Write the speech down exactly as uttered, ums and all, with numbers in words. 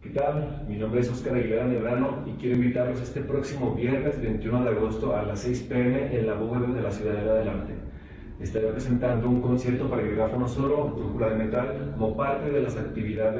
¿Qué tal? Mi nombre es Óscar Aguilera Medrano y quiero invitarlos este próximo viernes veintiuno de agosto a las seis pe eme en la bóveda de la Ciudadela del Arte. Estaré presentando un concierto para vibráfono solo, brújula de metal, como parte de las actividades